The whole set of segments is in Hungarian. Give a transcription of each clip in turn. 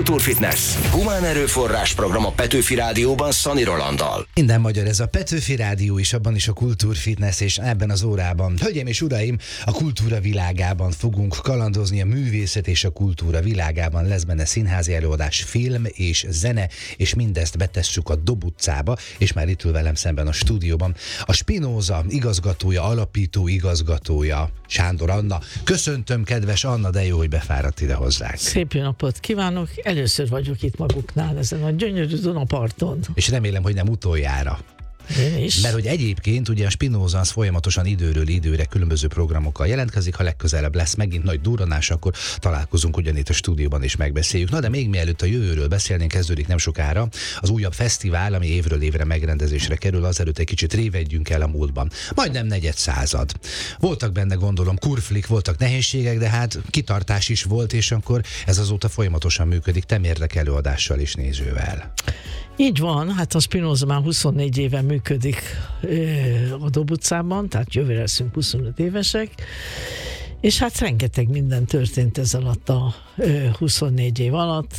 Kultúrfitness. Humán erőforrás program a Petőfi Rádióban Szani Rolanddal. Minden magyar, ez a Petőfi Rádió is, abban is a Kultúrfitness, és ebben az órában, hölgyeim és uraim, a kultúra világában fogunk kalandozni, a művészet és a kultúra világában. Lesz benne színházi előadás, film és zene, és mindezt betesszük a Dob utcába, és már itt ül velem szemben a stúdióban a Spinoza igazgatója, alapító igazgatója, Sándor Anna. Köszöntöm, kedves Anna, de jó, hogy befáradt ide hozzánk. Szép jó napot kívánok! Először vagyok itt maguknál, ezen a gyönyörű Dunaparton. És remélem, hogy nem utoljára. Én is. Mert hogy egyébként ugye a Spinoza az folyamatosan időről időre különböző programokkal jelentkezik, ha legközelebb lesz megint nagy durranás, akkor találkozunk ugyanitt a stúdióban és megbeszéljük. Na de még mielőtt a jövőről beszélnénk, kezdődik nem sokára az újabb fesztivál, ami évről évre megrendezésre kerül, azelőtt egy kicsit révedjünk el a múltban. Majdnem negyed század. Voltak benne, gondolom, kurflik, voltak nehézségek, de hát kitartás is volt, és akkor ez azóta folyamatosan működik, temérdek előadással és nézővel. Így van, hát a Spinoza már 24 éve működik a Dob utcában, tehát jövőre leszünk 25 évesek, és hát rengeteg minden történt ez alatt a 24 év alatt.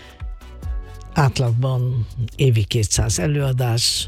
Átlagban évi 200 előadás,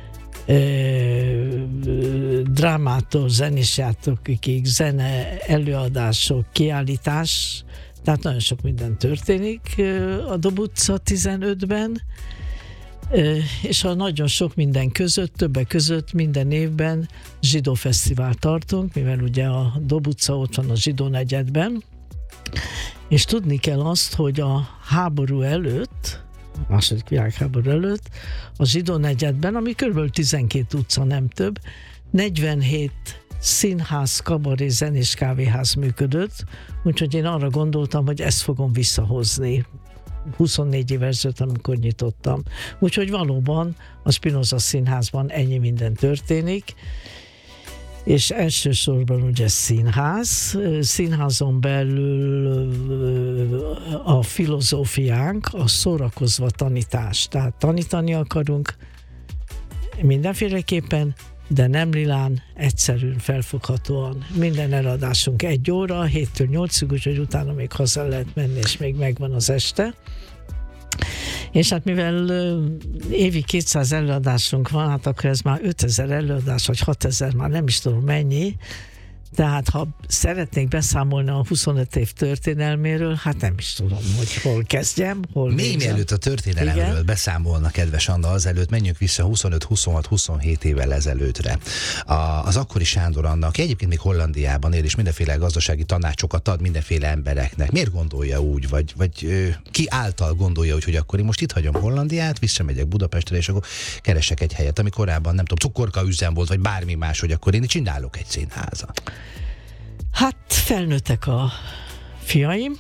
drámától zenésjátékokig, zene, előadások, kiállítás, tehát nagyon sok minden történik a Dob utca 15-ben, és a nagyon sok minden között, többek között minden évben zsidó fesztivált tartunk, mivel ugye a Dob utca ott van a zsidó negyedben, és tudni kell azt, hogy a háború előtt, a második világháború előtt, a zsidó negyedben, ami kb. 12 utca, nem több, 47 színház, kabaré, zenés kávéház működött, úgyhogy én arra gondoltam, hogy ezt fogom visszahozni 24 éves ezelőtt, amikor nyitottam. Úgyhogy valóban a Spinoza Színházban ennyi minden történik, és elsősorban ugye színház. Színházon belül a filozófiánk a szórakozva tanítás. Tehát tanítani akarunk mindenféleképpen, de nem lilán, egyszerűen, felfoghatóan. Minden eladásunk 1 óra, 7-től 8-ig, úgyhogy utána még haza lehet menni, és még megvan az este. És hát mivel évi 200 előadásunk van, hát akkor ez már 5000 előadás, vagy 6000, már nem is tudom mennyi. Tehát ha szeretnék beszámolni a 25 év történelméről, hát nem is tudom, hogy hol kezdjem, hol még végzem. mielőtt a történelemről igen, beszámolna, kedves Anna, azelőtt menjünk vissza 25, 26, 27 évvel ezelőttre. Az akkori Sándor Anna, aki egyébként még Hollandiában él, és mindenféle gazdasági tanácsokat ad mindenféle embereknek. Miért gondolja úgy, vagy ki által gondolja úgy, hogy akkor én most itt hagyom Hollandiát, visszamegyek Budapestre, és akkor keresek egy helyet, ami korábban, nem tudom, cukorka üzem volt, vagy bármi más, hogy akkor én csinálok egy színházat. Hát felnőttek a fiaim,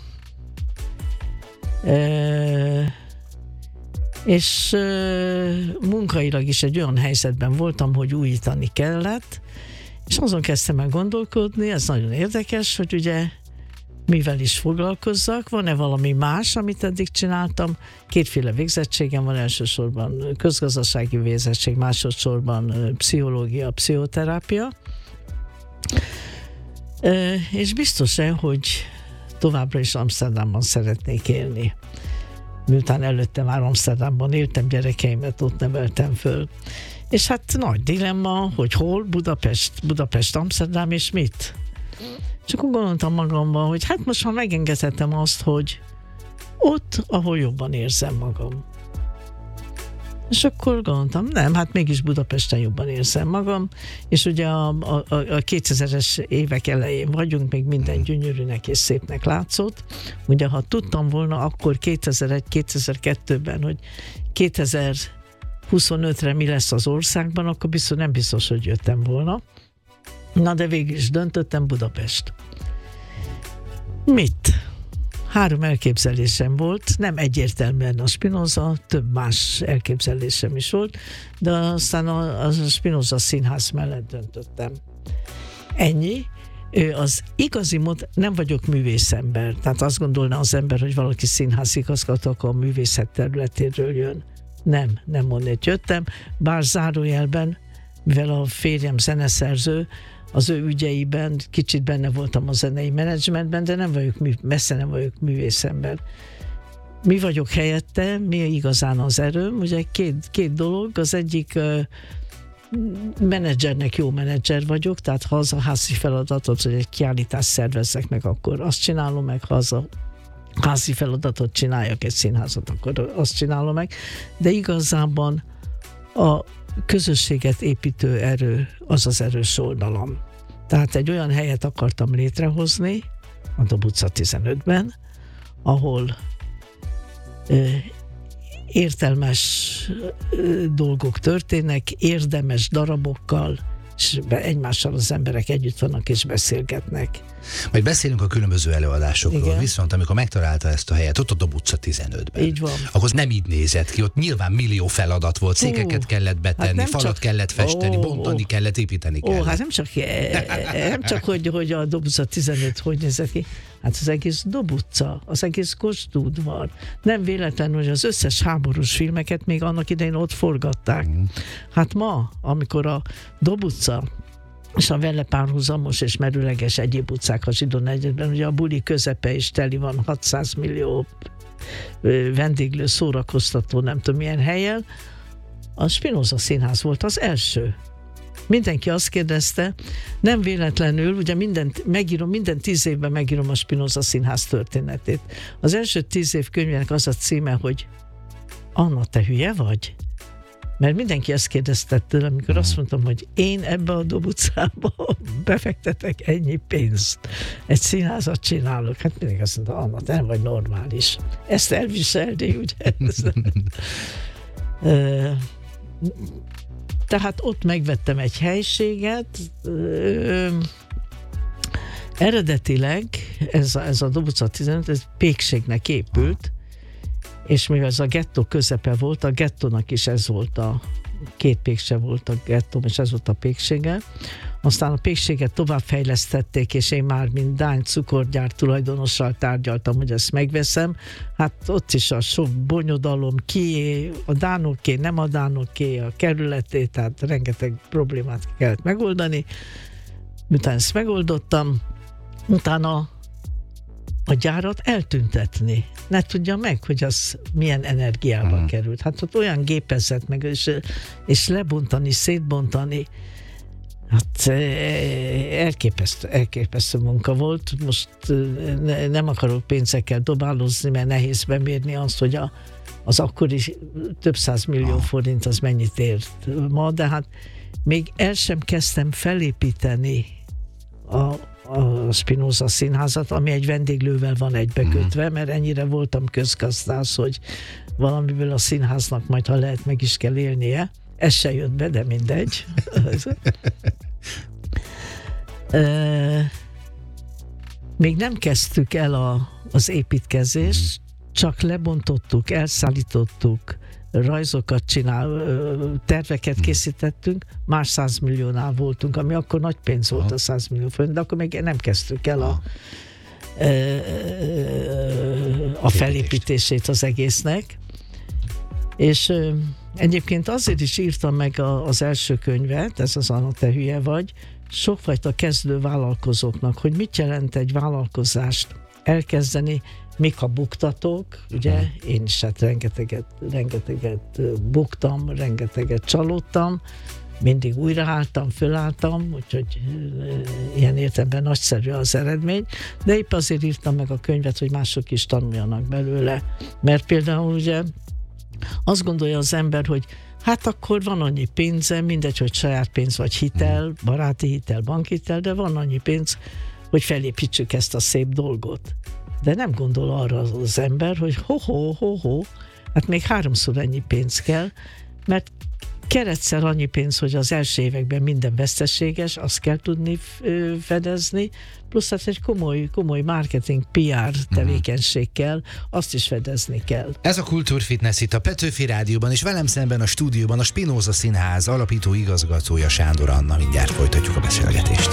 és munkailag is egy olyan helyzetben voltam, hogy újítani kellett, és azon kezdtem el gondolkodni, ez nagyon érdekes, hogy ugye mivel is foglalkozzak, van-e valami más, amit eddig csináltam. 2 végzettségem van, elsősorban közgazdasági végzettség, másodszorban pszichológia, pszichoterápia. És biztos-e, hogy továbbra is Amsterdamban szeretnék élni. Miután előtte már Amsterdamban éltem, gyerekeimet ott neveltem föl. És hát nagy dilemma, hogy hol, Budapest, Amsterdam, és mit? Csak úgy gondoltam magamban, hogy hát most már megengedhetem azt, hogy ott, ahol jobban érzem magam. És akkor gondoltam, nem, hát mégis Budapesten jobban érzem magam, és ugye a 2000-es évek elején vagyunk, még minden gyönyörűnek és szépnek látszott. Ugye, ha tudtam volna akkor 2001-2002-ben, hogy 2025-re mi lesz az országban, akkor nem biztos, hogy jöttem volna. Na, de végül is döntöttem, Budapest. Mit? 3 elképzelésem volt, nem egyértelműen a Spinoza, több más elképzelésem is volt, de aztán a Spinoza Színház mellett döntöttem. Ennyi. Az igazi nem vagyok művészember, tehát azt gondolná az ember, hogy valaki színházigazgató, akkor a művészet területéről jön. Nem onnét jöttem, bár zárójelben, mivel a férjem zeneszerző, az ő ügyeiben kicsit benne voltam a zenei menedzsmentben, de messze nem vagyok művészember. mi vagyok helyette, mi igazán az erőm. Ugye két dolog, az egyik menedzsernek jó menedzser vagyok, tehát ha az a házi feladatot, hogy egy kiállítást szervezzek meg, akkor azt csinálom meg, ha az a házi feladatot csináljak egy színházat, akkor azt csinálom meg, de igazában a közösséget építő erő az az erős oldalam. Tehát egy olyan helyet akartam létrehozni a Dob utca 15-ben, ahol értelmes dolgok történnek, érdemes darabokkal, és egymással az emberek együtt vannak és beszélgetnek. Majd beszélünk a különböző előadásokról, igen. Viszont amikor megtalálta ezt a helyet, ott a Dob utca 15-ben. Így van. Akkor nem így nézett ki, ott nyilván millió feladat volt, székeket kellett betenni, hát falat kellett festeni, bontani kellett, építeni kellett. Hát nem csak hogy a Dob utca 15 hogy nézett ki, hát az egész Dob utca, az egész Kossuth-udvar. Nem véletlenül, hogy az összes háborús filmeket még annak idején ott forgatták. Hát ma, amikor a Dob utca és a vele párhuzamos és merőleges egyéb utcák a Zsidó negyedben, ugye a buli közepe is teli van 600 millió vendéglő, szórakoztató, nem tudom milyen helyen, a Spinoza Színház volt az első. Mindenki azt kérdezte, nem véletlenül, ugye minden 10 évben megírom a Spinoza Színház történetét. Az első 10 év könyvének az a címe, hogy Anna, te hülye vagy? Mert mindenki ezt kérdezte tőlem, amikor azt mondtam, hogy én ebbe a Dob utcába befektetek ennyi pénzt. Egy színházat csinálok. Hát mindig azt mondta, Anna, te nem vagy normális. Ezt elviselni, ugye? Tehát ott megvettem egy helységet. Eredetileg ez a Dob utca 15, ez pékségnek épült, és mivel ez a gettó közepe volt, a gettónak is ez volt két pékse volt a gettóm, és ez volt a péksége. Aztán a pékséget továbbfejlesztették, és én már mint Dány cukorgyár tulajdonossal tárgyaltam, hogy ezt megveszem. Hát ott is a sok bonyodalom, kié, a dánoké, nem a dánoké, a kerületé, tehát rengeteg problémát kellett megoldani. Miután ezt megoldottam, utána a gyárat eltüntetni. Ne tudja meg, hogy az milyen energiával került. Hát ott olyan gépezett meg, és lebontani, szétbontani, hát elképesztő munka volt. Most nem akarok pénzekkel dobálózni, mert nehéz bemérni azt, hogy az akkori több 100 millió forint az mennyit ért ma, de hát még el sem kezdtem felépíteni a Spinoza Színházat, ami egy vendéglővel van egybekötve, mert ennyire voltam közgazdász, hogy valamiből a színháznak majd, ha lehet, meg is kell élnie. Ez se jött be, de mindegy. Még nem kezdtük el az építkezést, csak lebontottuk, elszállítottuk, rajzokat terveket készítettünk, más 100 milliónál voltunk, ami akkor nagy pénz volt a 100 millió forint, de akkor még nem kezdtük el a felépítését az egésznek. És egyébként azért is írtam meg az első könyvet, ez az Anna, te hülye vagy, sokfajta kezdő vállalkozóknak, hogy mit jelent egy vállalkozást elkezdeni, mik a buktatók, ugye, én is hát rengeteget buktam, rengeteget csalódtam, mindig újraálltam, fölálltam, úgyhogy ilyen értelemben nagyszerű az eredmény, de épp azért írtam meg a könyvet, hogy mások is tanuljanak belőle, mert például ugye azt gondolja az ember, hogy hát akkor van annyi pénze, mindegy, hogy saját pénz vagy hitel, baráti hitel, bankhitel, de van annyi pénz, hogy felépítsük ezt a szép dolgot. De nem gondol arra az ember, hogy hát még 3-szor ennyi pénz kell, mert keretszer annyi pénz, hogy az első években minden veszteséges, azt kell tudni fedezni, plusz hát egy komoly marketing, PR tevékenység kell, azt is fedezni kell. Ez a Kultúrfitness itt a Petőfi Rádióban, és velem szemben a stúdióban a Spinoza Színház alapító igazgatója Sándor Anna. Mindjárt folytatjuk a beszélgetést.